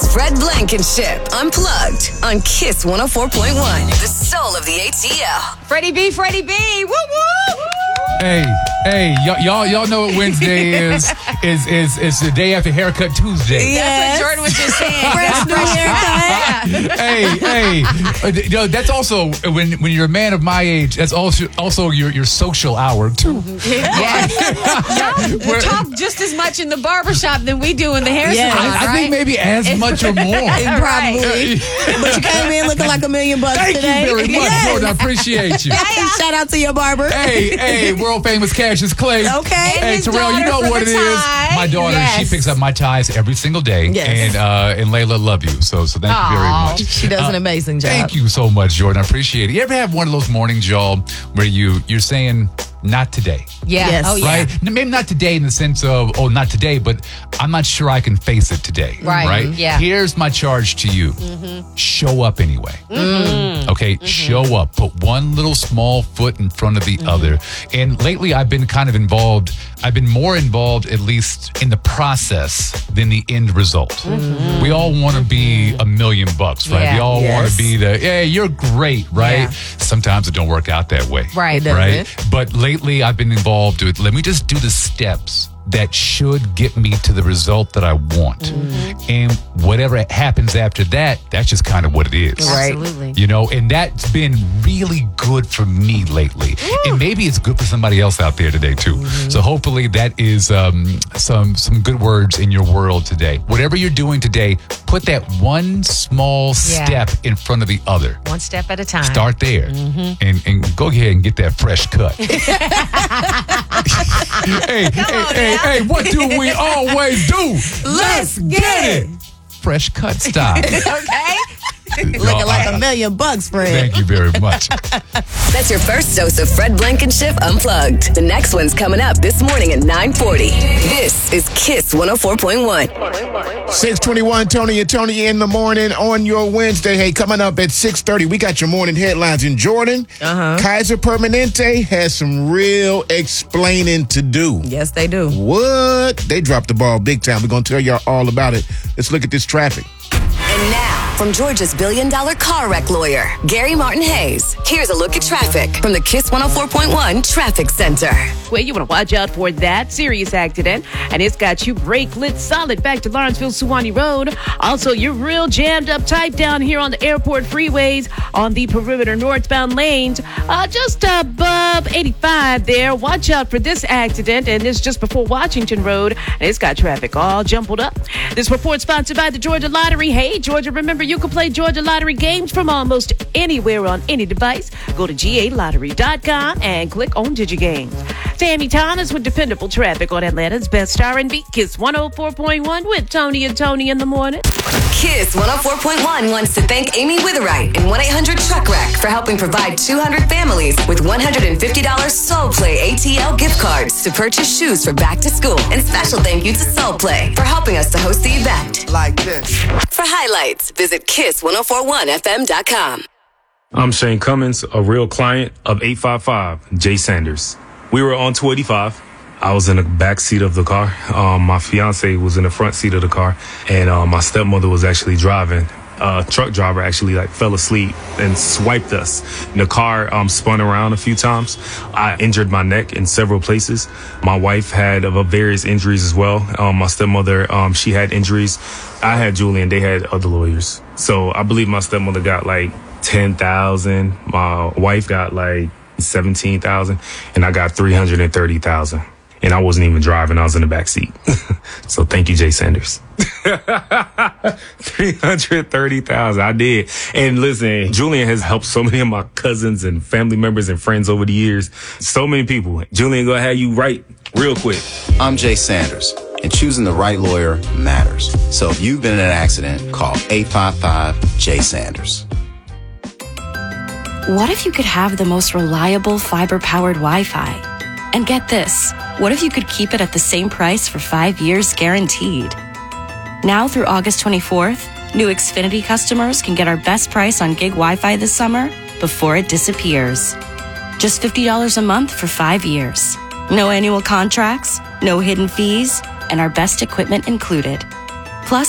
Fred Blankenship, Unplugged on Kiss 104.1, the soul of the ATL. Freddie B, woo woo! Hey, y'all know what Wednesday is. It's the day after Haircut Tuesday. That's what Jordan was just saying. Fresh new haircut. Hey, that's also when you're a man of my age. That's also your social hour too. We talk just as much in the barbershop than we do in the hair salon. I think maybe as much or more. Probably. But you came in looking like $1 million Thank today. you very much, Jordan. I appreciate you. Shout out to your barber. Hey, world famous Cassius Clay. Okay. Hey, his Terrell, you know daughter what it for the is. tie. My daughter, Yes. she picks up my ties every single day. Yes. And Layla, love you. So thank you very much. She does an amazing job. Thank you so much, Jordan. I appreciate it. You ever have one of those mornings, y'all, where you're saying, not today? Yeah. Yes. Oh, yeah. Right? Maybe not today in the sense of, not today, but I'm not sure I can face it today. Right. Yeah. Here's my charge to you. Show up anyway. Okay? Show up. Put one little small foot in front of the other. And lately I've been kind of involved. I've been more involved, at least in the process, than the end result. We all want to be $1 million, right? Yeah. We all want Yes. to be you're great, right? Yeah. Sometimes it don't work out that way. Right. Right. But lately I've been involved with, let me just do the steps that should get me to the result that I want. And whatever happens after that, that's just kind of what it is. Right. Absolutely. You know, and that's been really good for me lately. And maybe it's good for somebody else out there today too. So hopefully that is some good words in your world today. Whatever you're doing today, put that one small step in front of the other. One step at a time. Start there and go ahead and get that fresh cut. Hey, what do we always do? Let's get it. Fresh cut style. Okay. Looking like $1 million, Fred. Thank you very much. That's your first dose of Fred Blankenship Unplugged. The next one's coming up this morning at 9:40. This is Kiss 104.1. 621, Tony and Tony in the morning on your Wednesday. Hey, coming up at 6:30, we got your morning headlines in Jordan. Kaiser Permanente has some real explaining to do. Yes, they do. What? They dropped the ball big time. We're going to tell y'all all about it. Let's look at this traffic. And now, from Georgia's $1 billion car wreck lawyer, Gary Martin Hayes, here's a look at traffic from the Kiss 104.1 Traffic Center. Well, you want to watch out for that serious accident, and it's got you brake lit solid back to Lawrenceville Suwannee Road. Also, you're real jammed up tight down here on the airport freeways on the perimeter northbound lanes, just above 85 there. Watch out for this accident, and it's just before Washington Road, and it's got traffic all jumbled up. This report sponsored by the Georgia Lottery. Hey, Georgia, remember you can play Georgia Lottery games from almost anywhere on any device. Go to galottery.com and click on DigiGames. Tammy Thomas with dependable traffic on Atlanta's best R&B, Kiss 104.1 with Tony and Tony in the morning. Kiss 104.1 wants to thank Amy Witherite and 1-800-TRUCK-WRECK for helping provide 200 families with $150 Soul Play ATL gift cards to purchase shoes for back to school. And special thank you to Soul Play for helping us to host the event. Like this. For highlights, visit kiss1041fm.com. I'm Shane Cummins, a real client of 855 Jay Sanders. We were on 285. I was in the back seat of the car. My fiance was in the front seat of the car, and my stepmother was actually driving. A truck driver actually fell asleep and swiped us. The car spun around a few times. I injured my neck in several places. My wife had various injuries as well. My stepmother, she had injuries. I had Julian. They had other lawyers. So I believe my stepmother got $10,000. My wife got $17,000, and I got $330,000. And I wasn't even driving. I was in the back seat. So thank you, Jay Sanders. $330,000. I did. And listen, Julian has helped so many of my cousins and family members and friends over the years. So many people. Julian, go ahead, you right real quick. I'm Jay Sanders, and choosing the right lawyer matters. So if you've been in an accident, call 855-J-Sanders. What if you could have the most reliable fiber-powered Wi-Fi? And get this, what if you could keep it at the same price for 5 years guaranteed? Now through August 24th, new Xfinity customers can get our best price on gig Wi-Fi this summer before it disappears. Just $50 a month for 5 years. No annual contracts, no hidden fees, and our best equipment included.